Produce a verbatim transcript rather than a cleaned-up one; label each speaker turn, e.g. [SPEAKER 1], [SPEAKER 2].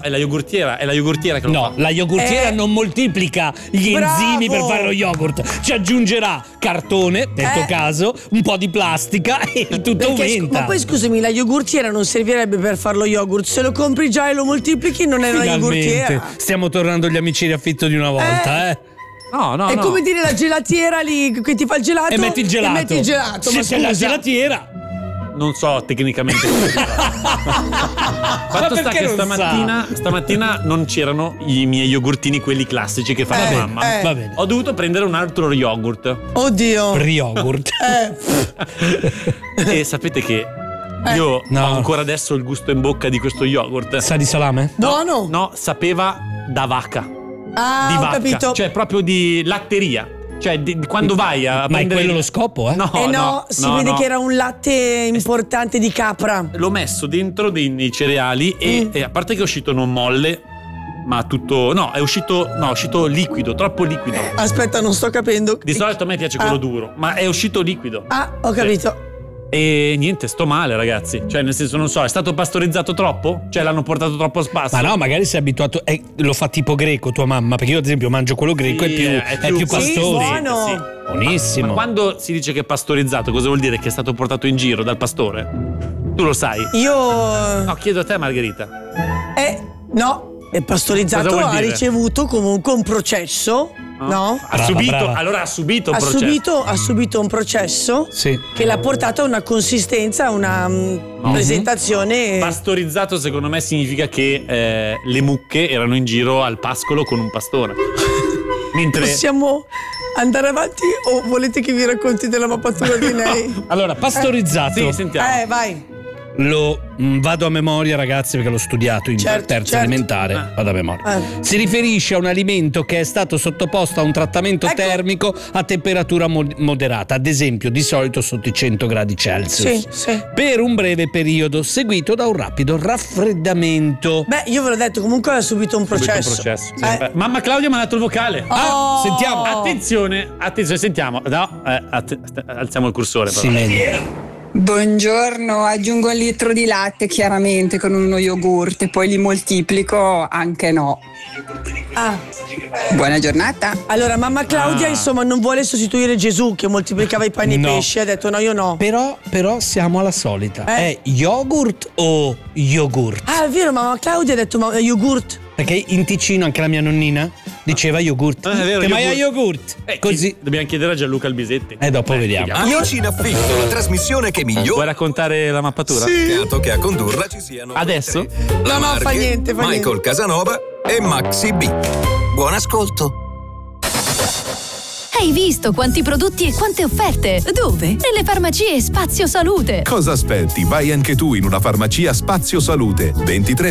[SPEAKER 1] è la yogurtiera, è la yogurtiera che lo
[SPEAKER 2] No,
[SPEAKER 1] fa.
[SPEAKER 2] la yogurtiera
[SPEAKER 3] Eh.
[SPEAKER 2] non moltiplica gli
[SPEAKER 3] Bravo.
[SPEAKER 2] enzimi per fare lo yogurt. Ci aggiungerà cartone, nel tuo
[SPEAKER 3] Eh.
[SPEAKER 2] caso, un po' di plastica e tutto
[SPEAKER 3] Perché,
[SPEAKER 2] aumenta.
[SPEAKER 3] ma poi scusami, la yogurtiera non servirebbe per fare lo yogurt. Se lo compri già e lo moltiplichi, non è una
[SPEAKER 2] Finalmente
[SPEAKER 3] yogurtiera.
[SPEAKER 2] stiamo tornando agli amici di affitto di una volta, eh.
[SPEAKER 1] No, no,
[SPEAKER 3] È
[SPEAKER 1] no.
[SPEAKER 3] come dire la gelatiera lì che ti fa il gelato
[SPEAKER 2] E metti il gelato.
[SPEAKER 3] E metti il gelato.
[SPEAKER 2] Se
[SPEAKER 3] ma
[SPEAKER 2] c'è la
[SPEAKER 3] scusa.
[SPEAKER 2] gelatiera.
[SPEAKER 1] Non so tecnicamente come si fa. Fatto sta
[SPEAKER 2] perché
[SPEAKER 1] che
[SPEAKER 2] non
[SPEAKER 1] stamattina, stamattina non c'erano i miei yogurtini, quelli classici che fa
[SPEAKER 3] Eh,
[SPEAKER 1] la mamma.
[SPEAKER 3] eh.
[SPEAKER 2] Va bene.
[SPEAKER 1] Ho dovuto prendere un altro yogurt.
[SPEAKER 3] Oddio.
[SPEAKER 2] Per yogurt.
[SPEAKER 3] Eh,
[SPEAKER 1] E sapete che io
[SPEAKER 2] No.
[SPEAKER 1] ho ancora adesso il gusto in bocca di questo yogurt.
[SPEAKER 2] Sa di salame?
[SPEAKER 3] buono.
[SPEAKER 1] No, sapeva da vacca.
[SPEAKER 3] Ah,
[SPEAKER 1] di
[SPEAKER 3] ho
[SPEAKER 1] vacca.
[SPEAKER 3] capito.
[SPEAKER 1] Cioè proprio di latteria. Cioè di- di quando vai a
[SPEAKER 2] Ma è
[SPEAKER 1] prendere
[SPEAKER 2] quello lo scopo, eh?
[SPEAKER 1] No,
[SPEAKER 3] eh no,
[SPEAKER 1] no,
[SPEAKER 3] si
[SPEAKER 1] no,
[SPEAKER 3] vede
[SPEAKER 1] no.
[SPEAKER 3] che era un latte importante di capra.
[SPEAKER 1] L'ho messo dentro dei, nei cereali e,
[SPEAKER 3] Mm.
[SPEAKER 1] e a parte che è uscito non molle, ma tutto. No, è uscito. No, è uscito liquido, troppo liquido.
[SPEAKER 3] Aspetta, non sto capendo.
[SPEAKER 1] Di solito a me piace quello
[SPEAKER 3] Ah.
[SPEAKER 1] duro, ma è uscito liquido.
[SPEAKER 3] Ah, ho capito.
[SPEAKER 1] E niente, sto male, ragazzi. Cioè, nel senso, non so, è stato pastorizzato troppo? Cioè, l'hanno portato troppo a spasso?
[SPEAKER 2] Ma no, magari sei abituato. Eh, lo fa tipo greco tua mamma. Perché io, ad esempio, mangio quello greco
[SPEAKER 1] Sì,
[SPEAKER 2] e più,
[SPEAKER 1] è
[SPEAKER 2] è
[SPEAKER 1] più-
[SPEAKER 2] più
[SPEAKER 1] sì,
[SPEAKER 2] pastoso.
[SPEAKER 3] buono.
[SPEAKER 1] Sì.
[SPEAKER 2] Buonissimo.
[SPEAKER 1] Ma quando si dice che è pastorizzato, cosa vuol dire? Che è stato portato in giro dal pastore? Tu lo sai?
[SPEAKER 3] Io.
[SPEAKER 1] No, chiedo a te, Margherita.
[SPEAKER 3] Eh, no. È pastorizzato,
[SPEAKER 1] Cosa vuol
[SPEAKER 3] ha
[SPEAKER 1] dire?
[SPEAKER 3] ricevuto comunque un processo. No?
[SPEAKER 1] Ha
[SPEAKER 2] Brava,
[SPEAKER 1] subito,
[SPEAKER 2] brava.
[SPEAKER 1] allora ha subito un
[SPEAKER 3] Ha
[SPEAKER 1] processo.
[SPEAKER 3] subito, ha subito un processo
[SPEAKER 2] Sì.
[SPEAKER 3] che l'ha portato a una consistenza, a una mm, presentazione.
[SPEAKER 1] Pastorizzato secondo me significa che eh, le mucche erano in giro al pascolo con un pastore. Mentre
[SPEAKER 3] Possiamo andare avanti o volete che vi racconti della mappatura di lei?
[SPEAKER 2] Allora, pastorizzato.
[SPEAKER 1] Sì, sentiamo.
[SPEAKER 3] Eh, vai.
[SPEAKER 2] Lo mm, vado a memoria, ragazzi, perché l'ho studiato in
[SPEAKER 3] Certo,
[SPEAKER 2] terza
[SPEAKER 3] certo.
[SPEAKER 2] elementare. Vado a memoria.
[SPEAKER 3] Eh.
[SPEAKER 2] Si riferisce a un alimento che è stato sottoposto a un trattamento
[SPEAKER 3] Ecco.
[SPEAKER 2] termico a temperatura mo- moderata, ad esempio di solito sotto i cento gradi Celsius.
[SPEAKER 3] Sì, sì.
[SPEAKER 2] Per un breve periodo, seguito da un rapido raffreddamento.
[SPEAKER 3] Beh, io ve l'ho detto, comunque ha subito un
[SPEAKER 1] Subito un
[SPEAKER 3] processo.
[SPEAKER 1] processo. sì.
[SPEAKER 3] Eh.
[SPEAKER 1] Eh, Mamma Claudia mi ha dato il vocale.
[SPEAKER 3] Oh.
[SPEAKER 2] sentiamo.
[SPEAKER 1] Attenzione, attenzione, sentiamo. No, eh, att- alziamo il cursore. però.
[SPEAKER 2] Si vede.
[SPEAKER 4] Buongiorno, aggiungo un litro di latte chiaramente con uno yogurt e poi li moltiplico, anche no.
[SPEAKER 3] Ah,
[SPEAKER 4] Buona giornata.
[SPEAKER 3] allora mamma Claudia
[SPEAKER 1] Ah.
[SPEAKER 3] insomma non vuole sostituire Gesù che moltiplicava i pani e i
[SPEAKER 2] No.
[SPEAKER 3] pesci, ha detto no, io no.
[SPEAKER 2] Però, però siamo alla solita.
[SPEAKER 3] Eh.
[SPEAKER 2] È yogurt o yogurt?
[SPEAKER 3] Ah, è vero, mamma Claudia ha detto ma, yogurt.
[SPEAKER 2] Perché in Ticino anche la mia nonnina diceva yogurt.
[SPEAKER 1] Ah, è vero,
[SPEAKER 2] che mai ha
[SPEAKER 1] yogurt.
[SPEAKER 2] yogurt?
[SPEAKER 1] Eh,
[SPEAKER 2] Così.
[SPEAKER 1] chi- Dobbiamo chiedere a Gianluca Albisetti.
[SPEAKER 2] E dopo vediamo.
[SPEAKER 5] Amici in affitto, la trasmissione che
[SPEAKER 1] Vuoi
[SPEAKER 5] migliora
[SPEAKER 1] raccontare la mappatura?
[SPEAKER 5] peccato che a condurla ci siano
[SPEAKER 1] Adesso?
[SPEAKER 5] quei tre. La
[SPEAKER 3] No, no, fa
[SPEAKER 5] Marche,
[SPEAKER 3] niente, fa
[SPEAKER 5] Michael
[SPEAKER 3] niente.
[SPEAKER 5] Casanova e Maxi B. Buon ascolto.
[SPEAKER 6] Hai visto quanti prodotti e quante offerte? Dove? Nelle farmacie Spazio Salute.
[SPEAKER 7] Cosa aspetti? Vai anche tu in una farmacia Spazio Salute. ventitré